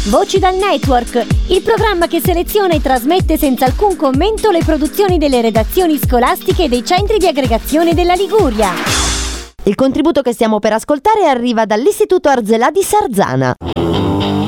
Voci dal Network, il programma che seleziona e trasmette senza alcun commento le produzioni delle redazioni scolastiche dei centri di aggregazione della Liguria. Il contributo che stiamo per ascoltare arriva dall'Istituto Arzelà di Sarzana.